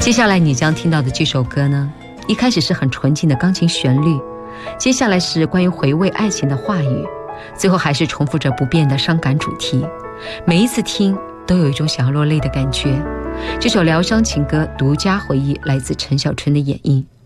接下来你将听到的这首歌呢，一开始是很纯净的钢琴旋律，接下来是关于回味爱情的话语，最后还是重复着不变的伤感主题。每一次听都有一种想要落泪的感觉。这首疗伤情歌独家回忆来自陈小春的演绎。